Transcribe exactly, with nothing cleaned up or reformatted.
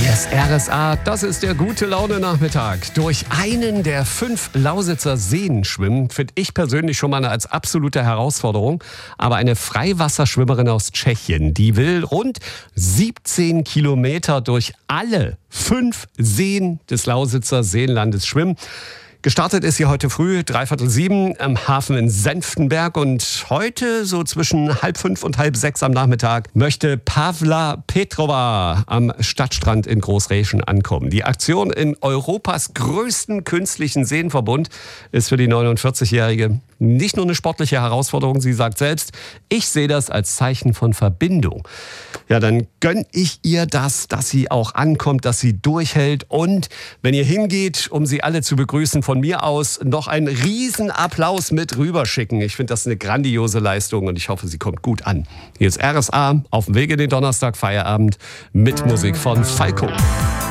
Hier ist R S A, das ist der Gute-Laune-Nachmittag. Durch einen der fünf Lausitzer Seen schwimmen, finde ich persönlich schon mal als absolute Herausforderung. Aber eine Freiwasserschwimmerin aus Tschechien, die will rund siebzehn Kilometer durch alle fünf Seen des Lausitzer Seenlandes schwimmen. Gestartet ist sie heute früh, dreiviertel sieben, am Hafen in Senftenberg. Und heute, so zwischen halb fünf und halb sechs am Nachmittag, möchte Pavla Petrova am Stadtstrand in Großräschen ankommen. Die Aktion in Europas größten künstlichen Seenverbund ist für die neunundvierzigjährige nicht nur eine sportliche Herausforderung. Sie sagt selbst, ich sehe das als Zeichen von Verbindung. Ja, dann gönne ich ihr das, dass sie auch ankommt, dass sie durchhält. Und wenn ihr hingeht, um sie alle zu begrüßen, von mir aus noch einen riesen Applaus mit rüberschicken. Ich finde das eine grandiose Leistung und ich hoffe, sie kommt gut an. Hier ist R S A auf dem Weg in den Donnerstag Feierabend mit Musik von Falco.